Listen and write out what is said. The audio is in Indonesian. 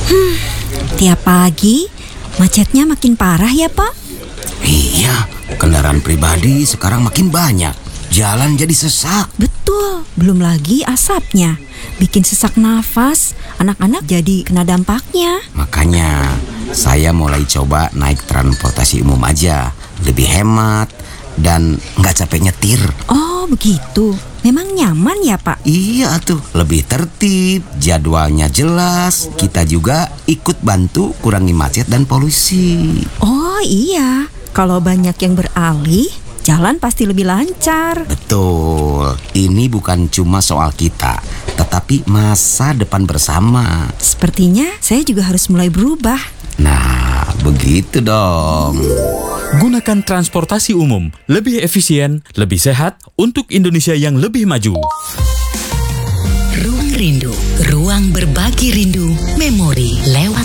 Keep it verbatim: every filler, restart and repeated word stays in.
Hmm, tiap pagi macetnya makin parah ya, Pak? Iya, kendaraan pribadi sekarang makin banyak. Jalan jadi sesak. Betul, belum lagi asapnya. Bikin sesak nafas, anak-anak jadi kena dampaknya. Makanya saya mulai coba naik transportasi umum aja. Lebih hemat dan nggak capek nyetir. Oh begitu, memang nyaman ya Pak? Iya tuh, lebih tertib, jadwalnya jelas. Kita juga ikut bantu kurangi macet dan polusi. Oh iya, kalau banyak yang beralih, jalan pasti lebih lancar. Betul, ini bukan cuma soal kita, tetapi masa depan bersama. Sepertinya saya juga harus mulai berubah. Nah, begitu dong. Gunakan transportasi umum, lebih efisien, lebih sehat untuk Indonesia yang lebih maju. Ruang Rindu, ruang berbagi rindu, memori lewat